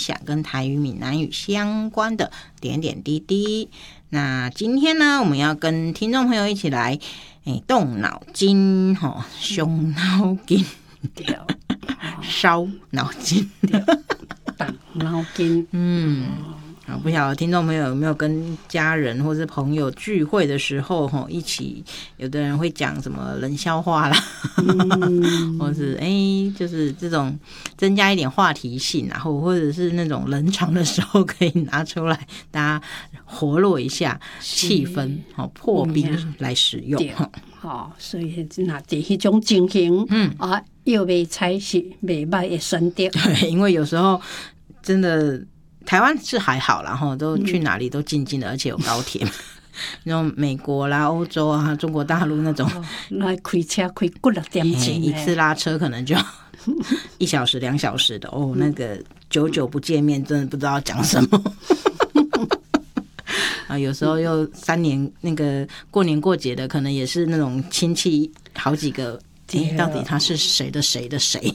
享跟台语闽南语相关的点点滴滴。那今天呢，我们要跟听众朋友一起来动脑筋伤脑筋烧脑筋动脑筋。 不晓得听众朋友有没有跟家人或是朋友聚会的时候一起，有的人会讲什么冷笑话啦，或是就是这种增加一点话题性，然后或者是那种冷场的时候可以拿出来，大家活络一下气氛，破冰来使用。 所以那在那种情形，又袂采是袂歹的选择。 对，因为有时候真的。台湾是还好啦，都去哪里都近近的，而且有高铁。那种美国啦、欧洲啊、中国大陆那种， 来开车开几6点钟， 一次拉车可能就1小时、2小时的那个久久不见面，真的不知道讲什么。有时候又3年那个过年过节的，可能也是那种亲戚好几个，到底他是谁的谁的谁？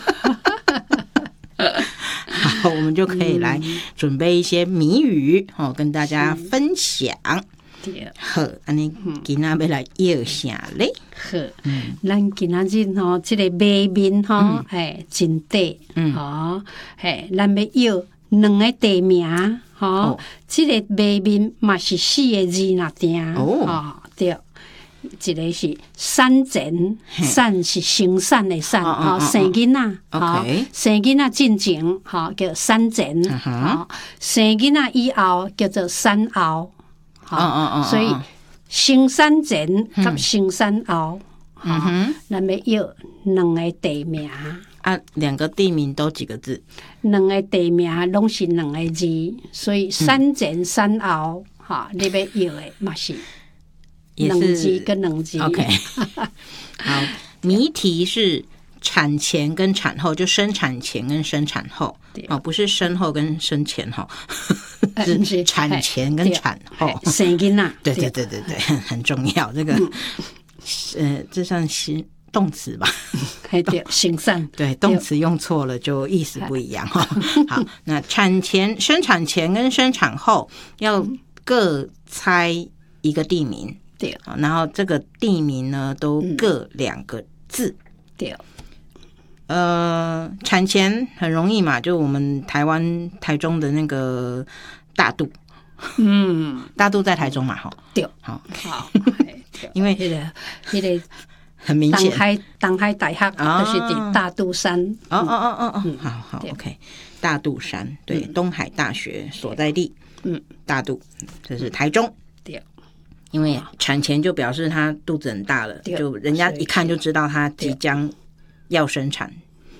好，我们就可以来准备一些谜语跟大家分享。好，安尼今仔要来要啥咧？ 好，咱今仔日这个谜面真短，咱要要2个地名，这个谜面嘛是4个字那定，对。一个是产前，产是生产的产，生囡仔，生囡仔进前，叫产前，生囡仔以后叫做产后，所以生产前甲生产后，咱要要2个地名。 2个地名都几个字 ？2个地名拢是2个字，所以产前、产后，你要要的嘛是。2字跟2字 ，OK 。好，谜题是产前跟产后，就生产前跟生产后，不是生后跟生前是产前跟产后。 生囡仔， 对，很重要。这个这算是动词吧？ 对，生产。 对，动词用错了就意思不一样好，那生产前跟生产后要各猜一个地名。 对， 然后这个地名呢都各2个字。 对， 产前很容易嘛，就我们台中的那个大肚，大肚在台中嘛， 对， 好，因为那个很明显， 东海大学就是在大肚山。 好 ，OK， 大肚山，对，东海大学所在地，大肚，这是台中。 对。 因为产前就表示她肚子很大了，就人家一看就知道她即将要生产，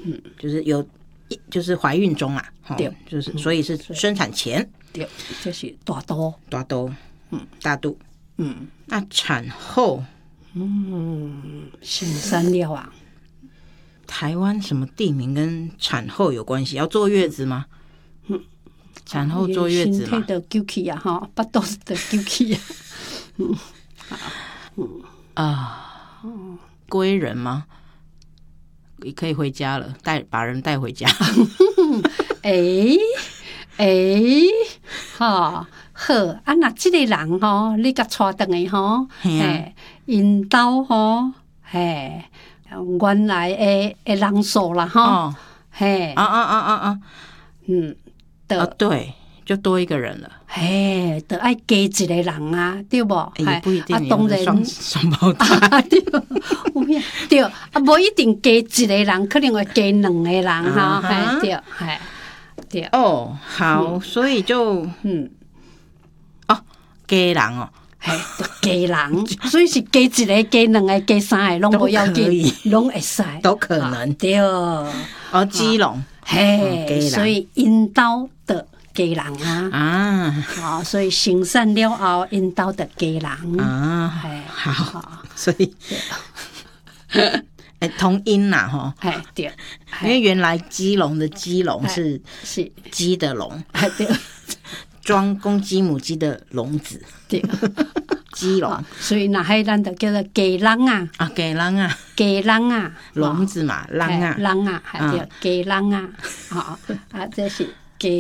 就是怀孕中啊，就是所以是生产前， 对，就是大肚， 大肚，那产后， 生产了啊。 台湾什么地名跟产后有关系？要坐月子吗？产后坐月子嘛， 身体就揪起啊，巴肚子就揪起归人吗？可以回家了，把人带回家。 好，那这个人你甲带回来因兜原来的人数啦对，就多一个人了。 就要加一个人啊，对不？ 也不一定， 当然双胞胎， 对，不一定加一个人，可能会加2个人对。 好，所以就加人加人，所以是加1个、加2个、加3个，拢不要紧，拢会使， 都可能。 对， 基隆， 所以因兜的家人啊，所以生产了后，因兜的家人好，所以同音啦对， 因为原来基隆的基隆是鸡的笼， 对， 装公鸡母鸡的笼子， 对， 鸡笼， 所以那海咱就叫做家人啊，家人啊， 笼子嘛，人啊， 对，家人啊，这是